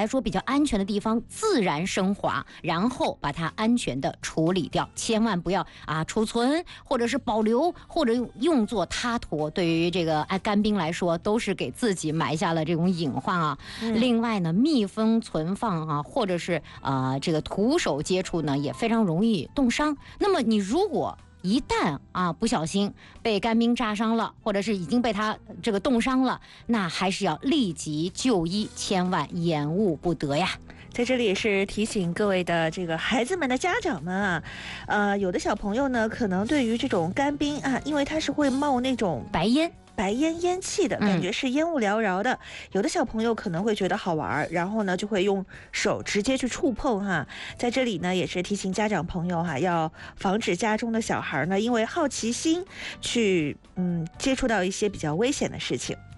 来说比较安全的地方自然升华，然后把它安全的处理掉，千万不要储存或者是保留或者用作他托，对于这个干冰来说都是给自己埋下了这种隐患啊。另外呢，密封存放或者是这个徒手接触呢，也非常容易冻伤。那么你如果一旦不小心被干冰炸伤了，或者是已经被它这个冻伤了，那还是要立即就医，千万延误不得呀。 在这里也是提醒各位的这个孩子们的家长们有的小朋友呢，可能对于这种干冰因为它是会冒那种白烟气的感觉，是烟雾缭绕的，有的小朋友可能会觉得好玩，然后呢就会用手直接去触碰在这里呢也是提醒家长朋友要防止家中的小孩呢因为好奇心去接触到一些比较危险的事情。